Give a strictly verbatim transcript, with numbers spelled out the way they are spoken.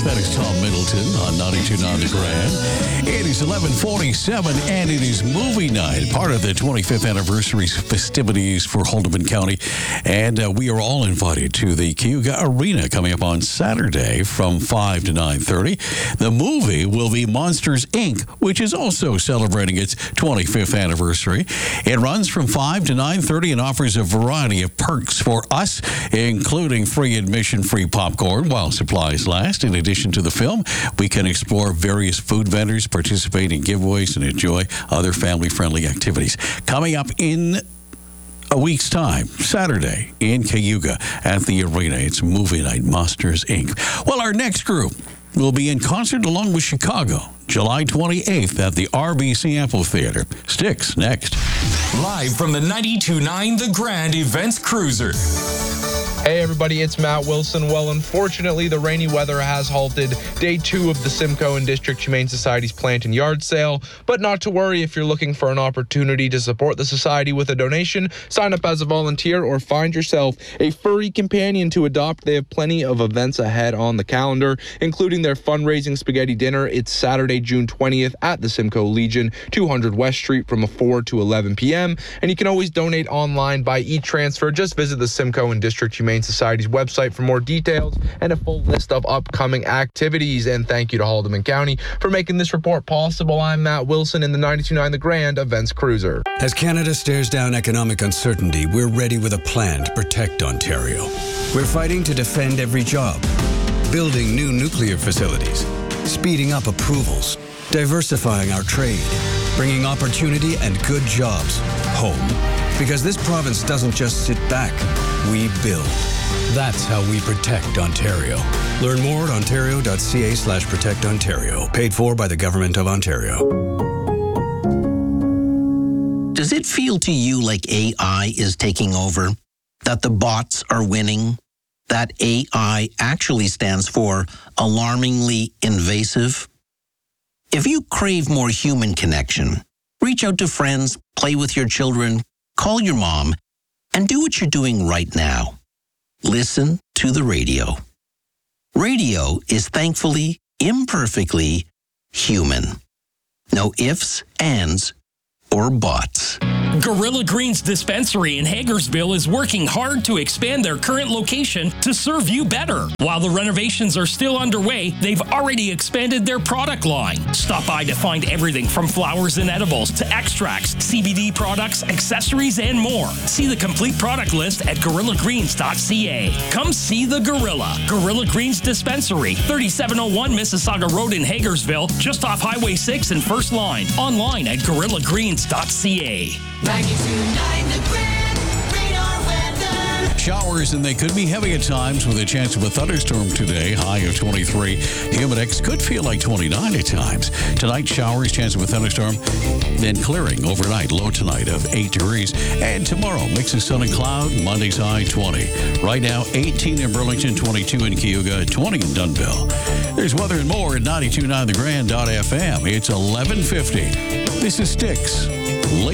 That is Tom Middleton on ninety-two point nine The Grand. It is eleven forty-seven, and it is movie night, part of the twenty-fifth anniversary festivities for Haldeman County. And uh, we are all invited to the Cayuga Arena coming up on Saturday from five to nine thirty. The movie will be Monsters, Incorporated, which is also celebrating its twenty-fifth anniversary. It runs from five to nine thirty and offers a variety of perks for us, including free admission, free popcorn while supplies last. In addition to the film, we can explore various food vendors, participate in giveaways, and enjoy other family-friendly activities. Coming up in a week's time, Saturday in Cayuga at the arena. It's movie night, Monsters, Incorporated. Well, our next group will be in concert along with Chicago, July twenty-eighth at the R B C Amphitheater. Styx next. Live from the ninety-two point nine The Grand Events Cruiser. Hey everybody, it's Matt Wilson. Well, unfortunately, the rainy weather has halted day two of the Simcoe and District Humane Society's plant and yard sale. But not to worry, if you're looking for an opportunity to support the society with a donation, sign up as a volunteer or find yourself a furry companion to adopt. They have plenty of events ahead on the calendar, including their fundraising spaghetti dinner. It's Saturday, June twentieth at the Simcoe Legion, two hundred West Street from four to eleven p.m. And you can always donate online by e-transfer. Just visit the Simcoe and District Humane Society's website for more details and a full list of upcoming activities. And thank you to Haldeman County for making this report possible. I'm Matt Wilson in the ninety-two point nine The Grand Events Cruiser. As Canada stares down economic uncertainty, we're ready with a plan to protect Ontario. We're fighting to defend every job, building new nuclear facilities, speeding up approvals, diversifying our trade, bringing opportunity and good jobs home. Because this province doesn't just sit back, we build. That's how we protect Ontario. Learn more at ontario.ca slash protect Ontario. Paid for by the Government of Ontario. Does it feel to you like A I is taking over? That the bots are winning? That A I actually stands for alarmingly invasive? If you crave more human connection, reach out to friends, play with your children, call your mom, and do what you're doing right now. Listen to the radio. Radio is thankfully, imperfectly human. No ifs, ands, or buts. Gorilla Greens Dispensary in Hagersville is working hard to expand their current location to serve you better. While the renovations are still underway, they've already expanded their product line. Stop by to find everything from flowers and edibles to extracts, C B D products, accessories, and more. See the complete product list at gorilla greens dot c a. Come see the Gorilla. Gorilla Greens Dispensary, thirty-seven oh one Mississauga Road in Hagersville, just off Highway six and First Line. Online at gorilla greens dot c a. ninety-two point nine The Grand Radar Weather. Showers, and they could be heavy at times with a chance of a thunderstorm today. High of twenty-three. Humidex could feel like twenty-nine at times. Tonight, showers, chance of a thunderstorm, then clearing overnight. Low tonight of eight degrees. And tomorrow, mix of sun and cloud. Monday's high twenty. Right now, eighteen in Burlington, twenty-two in Cayuga, twenty in Dunnville. There's weather and more at ninety-two point nine the grand dot f m. It's eleven fifty. This is Styx.